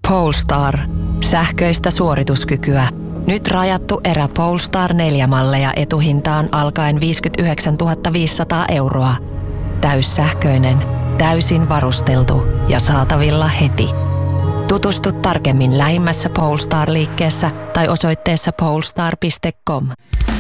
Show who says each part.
Speaker 1: Polestar. Sähköistä suorituskykyä. Nyt rajattu erä Polestar 4-malleja etuhintaan alkaen 59 500 €. Täyssähköinen, täysin varusteltu ja saatavilla heti. Tutustu tarkemmin lähimmässä Polestar-liikkeessä tai osoitteessa polestar.com.